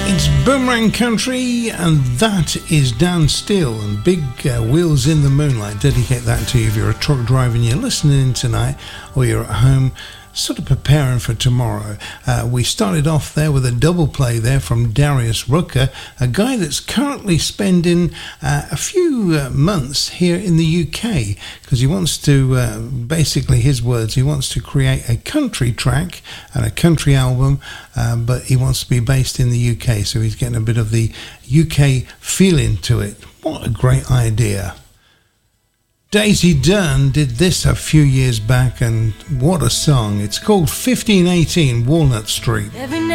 It's Boomerang Country, and that is Dan Steele and Big Wheels in the Moonlight. Dedicate that to you if you're a truck driver and you're listening tonight, or you're at home sort of preparing for tomorrow. We started off there with a double play there from Darius Rucker, a guy that's currently spending a few months here in the UK, because he wants to, basically his words, he wants to create a country track and a country album, but he wants to be based in the UK, so he's getting a bit of the UK feeling to it. What a great idea. Daisy Dunn did this a few years back, and what a song. It's called 1518 Walnut Street. Every